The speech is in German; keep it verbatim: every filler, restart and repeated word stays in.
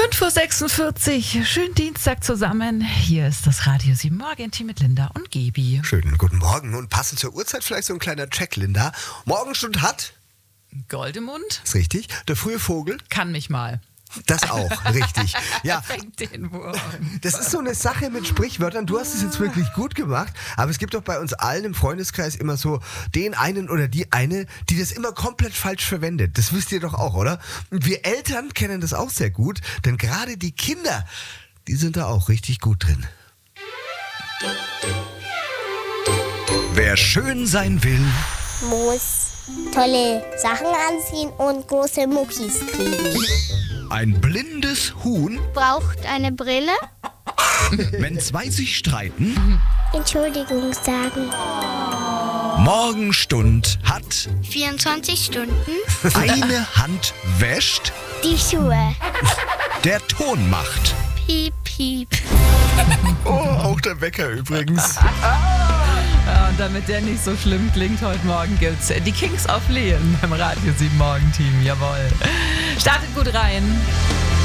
fünf Uhr sechsundvierzig, schönen Dienstag zusammen. Hier ist das Radio sieben Morgenteam mit Linda und Gebi. Schönen guten Morgen und passend zur Uhrzeit vielleicht so ein kleiner Check, Linda. Morgenstund hat... Goldemund? Ist richtig. Der frühe Vogel? Kann mich mal. Das auch, richtig. Ja, Fängt den Wurm. das ist so eine Sache mit Sprichwörtern. Du hast es jetzt wirklich gut gemacht, aber es gibt doch bei uns allen im Freundeskreis immer so den einen oder die eine, die das immer komplett falsch verwendet. Das wisst ihr doch auch, oder? Und wir Eltern kennen das auch sehr gut, denn gerade die Kinder, die sind da auch richtig gut drin. Wer schön sein will, muss tolle Sachen anziehen und große Muckis kriegen. ein blindes Huhn, Braucht eine Brille. wenn zwei sich streiten, Entschuldigung sagen. Morgenstund hat, vierundzwanzig Stunden. eine Hand wäscht, Die Schuhe. der Ton macht. Piep, piep. Oh, auch der Wecker übrigens. Ja, und damit der nicht so schlimm klingt, heute Morgen gibt's die Kings of Leon beim Radio sieben Morgenteam. Jawohl. Startet gut rein.